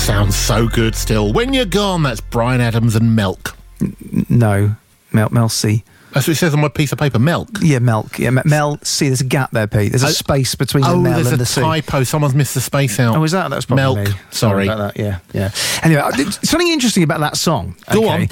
sounds so good still. When You're Gone, that's Bryan Adams and Milk. No, Mel C. That's what it says on my piece of paper, Milk. Yeah, Milk. Yeah, Mel C. There's a gap there, Pete. There's a space between the Mel and the C. Oh, there's a typo. Someone's missed the space out. Oh, is that? That's probably Milk. me. Sorry. About that. Yeah. Anyway, something interesting about that song. Go on.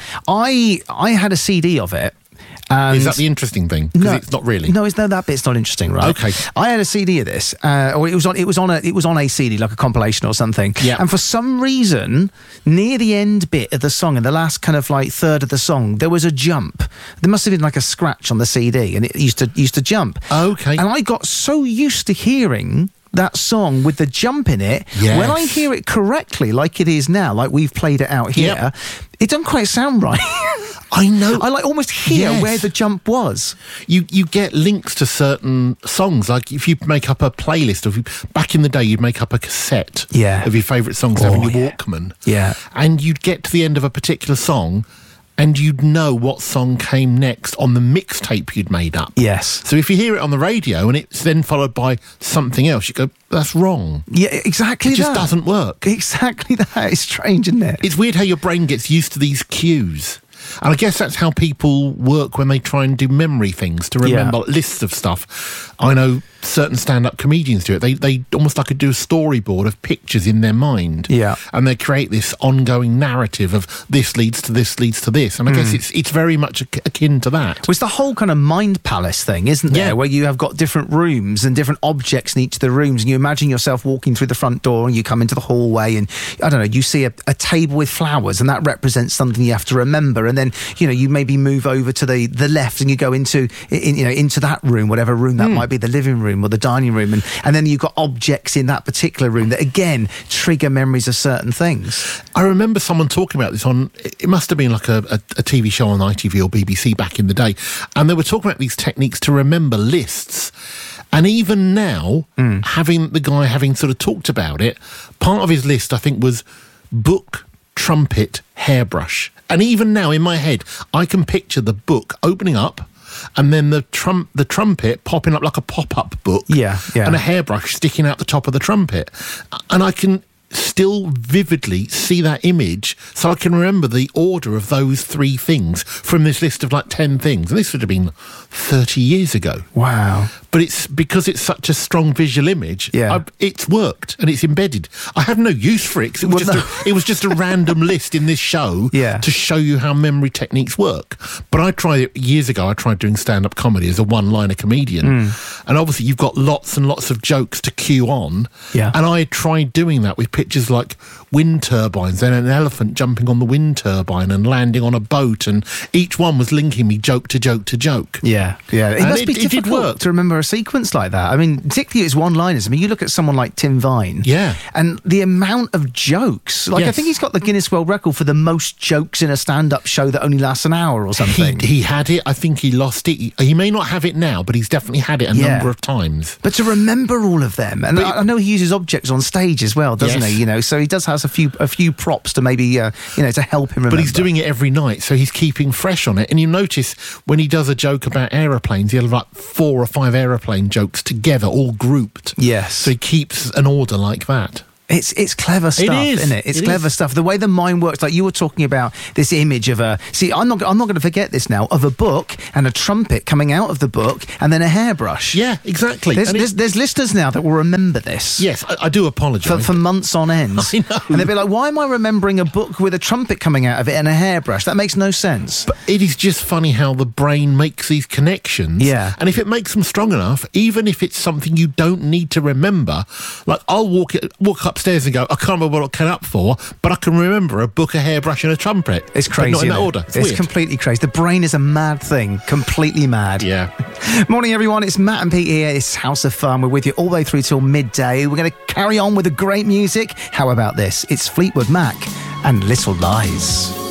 I had a CD of it. Is that the interesting thing? Because it's not really. No, that bit's not interesting, right? Okay. I had a CD of this, or it was on a CD, like a compilation or something. Yeah. And for some reason, near the end bit of the song, in the last kind of like third of the song, there was a jump. There must have been like a scratch on the CD, and it used to jump. Okay. And I got so used to hearing that song with the jump in it, yes. When I hear it correctly, like it is now, like we've played it out here, Yep. it doesn't quite sound right. I know. I like almost hear where the jump was. You get links to certain songs. Like if you make up a playlist of, back in the day, you'd make up a cassette of your favourite songs having your Walkman. Yeah. And you'd get to the end of a particular song and you'd know what song came next on the mixtape you'd made up. Yes. So if you hear it on the radio and it's then followed by something else, you go, that's wrong. Yeah, exactly It just doesn't work. Exactly that. It's strange, isn't it? It's weird how your brain gets used to these cues. And I guess that's how people work when they try and do memory things, to remember lists of stuff. I know certain stand-up comedians do it. They almost like do a storyboard of pictures in their mind. Yeah. And they create this ongoing narrative of this leads to this, leads to this. And I guess it's very much akin to that. Well, it's the whole kind of mind palace thing, isn't there? Yeah. Where you have got different rooms and different objects in each of the rooms, and you imagine yourself walking through the front door and you come into the hallway and, I don't know, you see a table with flowers and that represents something you have to remember. And then, you maybe move over to the left and you go into that room, whatever room that might be, the living room or the dining room. And then you've got objects in that particular room that, again, trigger memories of certain things. I remember someone talking about this on, it must have been like a TV show on ITV or BBC back in the day, and they were talking about these techniques to remember lists. And even now, having sort of talked about it, part of his list, I think, was book, trumpet, hairbrush. And even now, in my head, I can picture the book opening up and then the trumpet popping up like a pop-up book. Yeah. And a hairbrush sticking out the top of the trumpet. And I can still vividly see that image, so I can remember the order of those three things from this list of like 10 things. And this would have been 30 years ago. Wow. But it's because it's such a strong visual image, it's worked and it's embedded. I have no use for it, 'cause it was just a random list in this show to show you how memory techniques work. But I tried it years ago. I tried doing stand-up comedy as a one-liner comedian. And obviously you've got lots and lots of jokes to cue on. Yeah. And I tried doing that with pictures like wind turbines and an elephant jumping on the wind turbine and landing on a boat, and each one was linking me joke to joke to joke. Yeah. It And must be it did difficult work. to remember a sequence like that. I mean, particularly it's one-liners. I mean, you look at someone like Tim Vine. Yeah. And the amount of jokes. Like, I Yes. think he's got the Guinness World Record for the most jokes in a stand-up show that only lasts an hour or something. He had it. I think he lost it. He may not have it now, but he's definitely had it a number of times. But to remember all of them, and I know he uses objects on stage as well, doesn't he? So he does have a few props to maybe to help him remember. But he's doing it every night, so he's keeping fresh on it. And you notice when he does a joke about aeroplanes, he'll have like 4 or 5 aeroplane jokes together, all grouped. Yes. So he keeps an order like that. It's clever stuff, isn't it? It's clever stuff. The way the mind works, like you were talking about this image of I'm not going to forget this now, of a book and a trumpet coming out of the book and then a hairbrush. Yeah, exactly. There's listeners now that will remember this. Yes, I do apologise. For months on end. I know. And they'll be like, why am I remembering a book with a trumpet coming out of it and a hairbrush? That makes no sense. But it is just funny how the brain makes these connections. Yeah. And if it makes them strong enough, even if it's something you don't need to remember, like I'll walk upstairs and go, I can't remember what it came up for, but I can remember a book, a hairbrush and a trumpet. It's crazy. But not in that order. It's weird. Completely crazy. The brain is a mad thing. Completely mad. Yeah. Morning, everyone. It's Matt and Pete here. It's House of Fun. We're with you all the way through till midday. We're going to carry on with the great music. How about this? It's Fleetwood Mac and Little Lies.